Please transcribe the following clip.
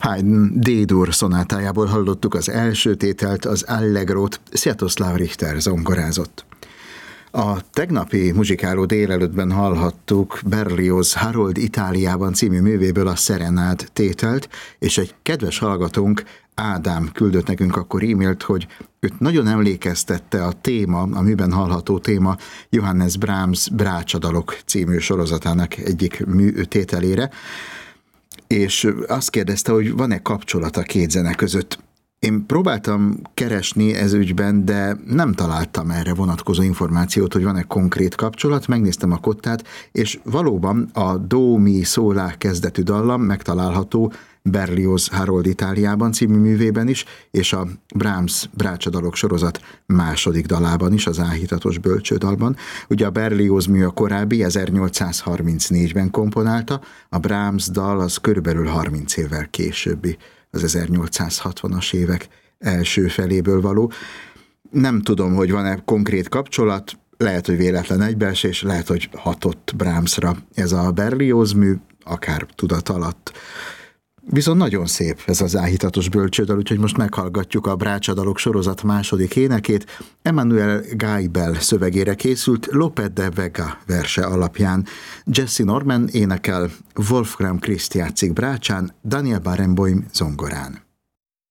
Haydn D-dur szonátájából hallottuk az első tételt, az Allegrót, Sviatoslav Richter zongorázott. A tegnapi muzsikáló délelőttben hallhattuk Berlioz Harold Itáliában című művéből a Serenád tételt, és egy kedves hallgatónk, Ádám küldött nekünk akkor e-mailt, hogy őt nagyon emlékeztette a téma, a műben hallható téma Johannes Brahms Brácsadalok című sorozatának egyik tételére, és azt kérdezte, hogy van-e kapcsolat a két zene között. Én próbáltam keresni ez ügyben, de nem találtam erre vonatkozó információt, hogy van-e konkrét kapcsolat, megnéztem a kottát, és valóban a Do Mi Sol La kezdetű dallam megtalálható Berlioz Harold Itáliában című művében is, és a Brahms Brácsadalok sorozat második dalában is, az áhítatos bölcsődalban. Ugye a Berlioz mű a korábbi, 1834-ben komponálta, a Brahms dal az körülbelül 30 évvel későbbi, az 1860-as évek első feléből való. Nem tudom, hogy van-e konkrét kapcsolat, lehet, hogy véletlen egybeesés, lehet, hogy hatott Brahmsra ez a Berlioz mű, akár tudat alatt. Viszont nagyon szép ez az áhítatos bölcsődal, úgyhogy most meghallgatjuk a Brácsadalok sorozat második énekét. Emmanuel Gaibel szövegére készült Lope de Vega verse alapján. Jesse Norman énekel, Wolfgang Christ játszik brácsán, Daniel Barenboim zongorán.